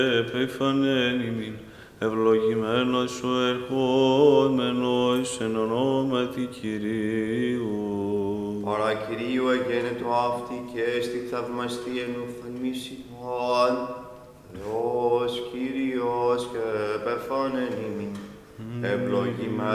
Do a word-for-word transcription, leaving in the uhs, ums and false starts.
Επιφανέν ημίν, ευλογημένος σου ερχόμενος εν ονόματι Κυρίου. Παρακυρίου εγένετο αυτή και έστι θαυμαστή εν ουφθαλμής ημών. Θεός Κύριος και επεφάνεν ημίν, ευλογημένος